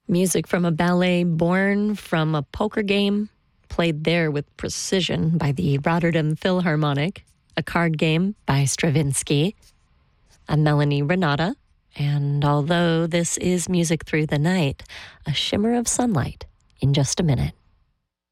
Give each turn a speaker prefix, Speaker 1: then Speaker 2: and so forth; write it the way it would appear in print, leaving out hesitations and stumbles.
Speaker 1: Music from a ballet born from a poker game, played there with precision by the Rotterdam Philharmonic, a card game by Stravinsky, a Melanie Renata, and although this is music through the night, a shimmer of sunlight in just a minute.